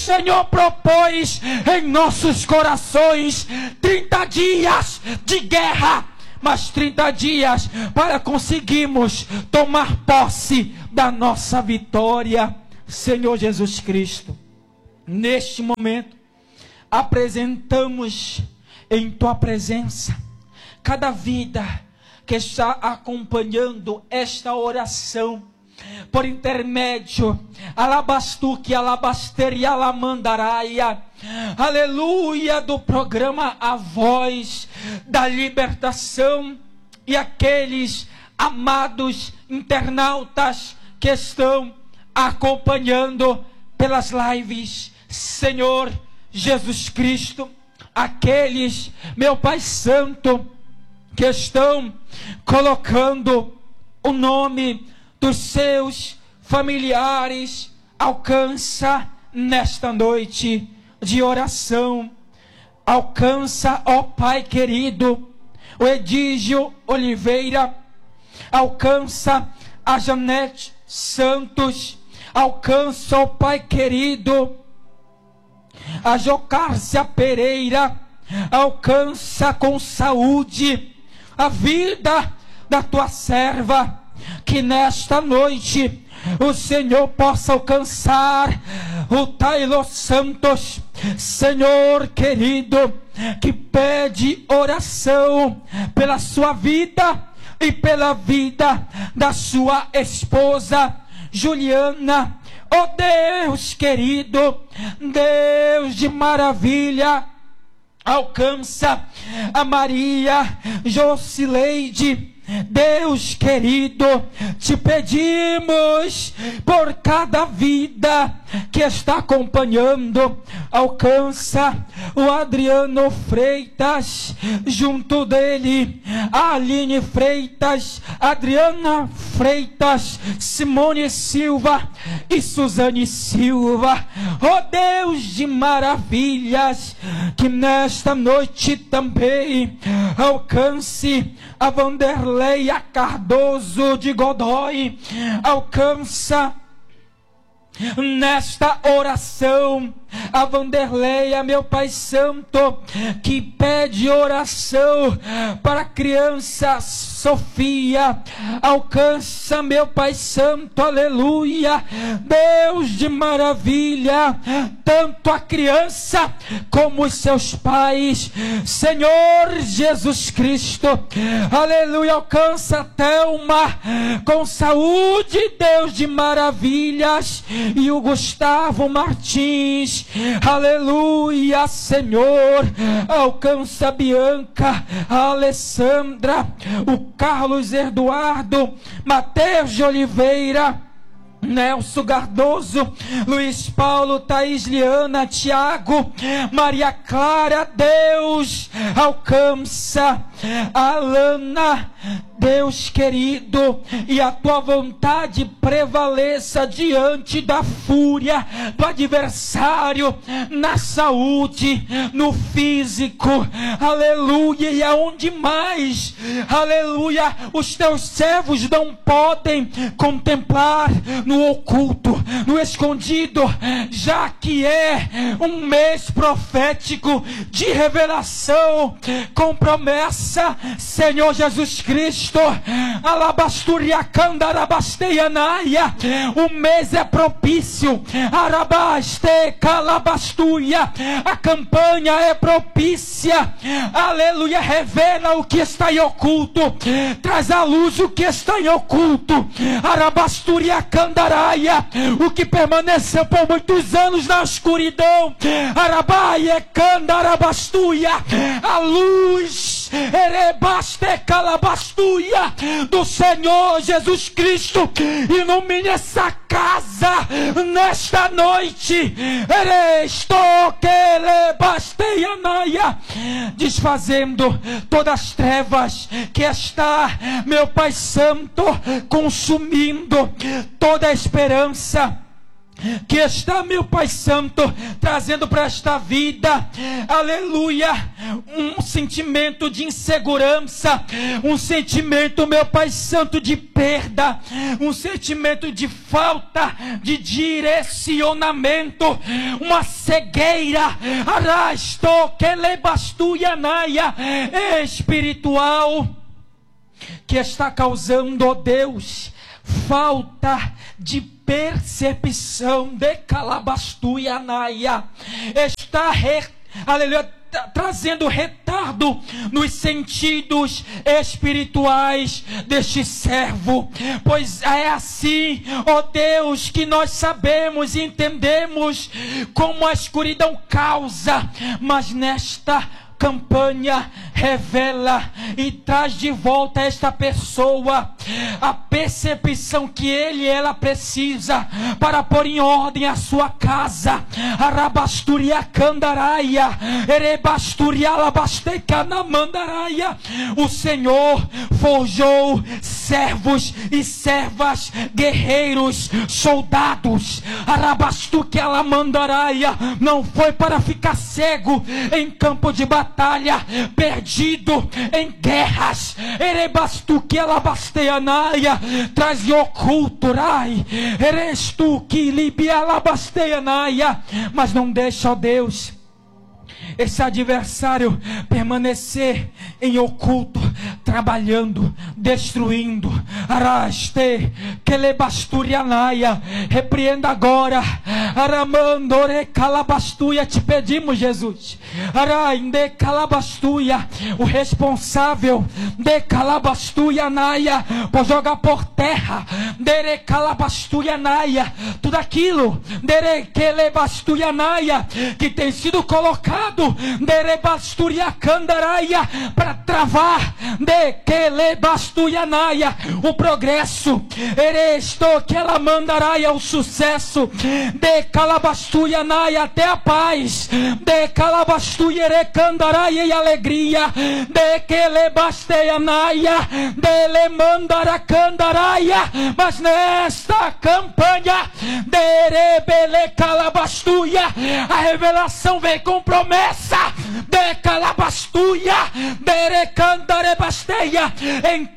Senhor propôs em nossos corações 30 dias de guerra, mas 30 dias para conseguirmos tomar posse da nossa vitória. Senhor Jesus Cristo, neste momento apresentamos em Tua presença cada vida que está acompanhando esta oração por intermédio alabastuque, alabaster e alamandaraia, aleluia, do programa A Voz da Libertação, e aqueles amados internautas que estão acompanhando pelas lives. Senhor Jesus Cristo, aqueles, meu Pai Santo, que estão colocando o nome dos seus familiares, alcança nesta noite de oração. Alcança, ó Pai querido, o Edígio Oliveira, alcança a Janete Santos, alcança, ó Pai querido, a Jocárcia Pereira, alcança com saúde a vida da tua serva, que nesta noite o Senhor possa alcançar o Taylor Santos, Senhor querido, que pede oração pela sua vida e pela vida da sua esposa Juliana. Oh Deus querido, Deus de maravilha, alcança a Maria Jocileide. Deus querido, te pedimos por cada vida que está acompanhando. Alcança o Adriano Freitas, junto dele a Aline Freitas, Adriana Freitas, Simone Silva e Suzane Silva. Oh Deus de maravilhas, que nesta noite também alcance a Vanderleia Cardoso de Godoy. Alcança nesta oração a Vanderleia, meu Pai Santo, que pede oração para a criança Sofia. Alcança, meu Pai Santo, aleluia, Deus de maravilha, tanto a criança como os seus pais, Senhor Jesus Cristo, aleluia. Alcança a Thelma com saúde, Deus de maravilhas, e o Gustavo Martins, aleluia, Senhor. Alcança a Bianca, a Alessandra, o Carlos Eduardo, Mateus de Oliveira, Nelson Cardoso, Luiz Paulo, Thaís Liana, Tiago, Maria Clara. Deus, alcança a Alana, Deus querido, e a tua vontade prevaleça diante da fúria do adversário, na saúde, no físico, aleluia, e aonde mais, aleluia, os teus servos não podem contemplar, no oculto, no escondido, já que é um mês profético de revelação com promessa. Senhor Jesus Cristo, alabasturia candarabasteianaia, o mês é propício, arabaste calabastuia, a campanha é propícia, aleluia. Revela o que está em oculto, traz à luz o que está em oculto, arabasturia candaraia, o que permaneceu por muitos anos na escuridão, arabaia candarabastuia, a luz erebaste calabastuia do Senhor Jesus Cristo ilumine essa casa nesta noite, desfazendo todas as trevas que está, meu Pai Santo, consumindo toda a esperança que está, meu Pai Santo, trazendo para esta vida, aleluia, um sentimento de insegurança, um sentimento, meu Pai Santo, de perda, um sentimento de falta de direcionamento, uma cegueira, espiritual, que está causando, ó Deus, falta de percepção de calabastuianaia, está aleluia, trazendo retardo nos sentidos espirituais deste servo, pois é assim, ó Deus, que nós sabemos e entendemos como a escuridão causa, mas nesta campanha revela e traz de volta a esta pessoa a percepção que ele e ela precisa para pôr em ordem a sua casa. Arabasturia candaraia, erebasturia alabasteca na mandaraia. O Senhor forjou servos e servas, guerreiros, soldados. Arabastu que ela mandaraia, não foi para ficar cego em campo de batalha, perdido em guerras. Erebastu que ela basteanaia, traz oculto, rai. Erestu que libia ela basteanaia, mas não deixa, ó Deus, esse adversário permanecer em oculto, trabalhando, destruindo. Araste, kelebasturianaia, repreenda agora. Aramandore calabastuia, te pedimos, Jesus. Arainde calabastuia, o responsável de calabastuianaia, por jogar por terra, dere calabastuianaia, tudo aquilo, dere kelebastuianaia, que tem sido colocado para travar de kelebastuyanaia o progresso, eresto que ela mandaraia o sucesso, de calabastuyanaia até a paz, de calabastuyere-candaraia e alegria, de kelebasteyanaia, de lemandara-candaraia, mas nesta campanha de rebele calabastuia, a revelação vem com promessa de calabastuia, de recandarebasteia, em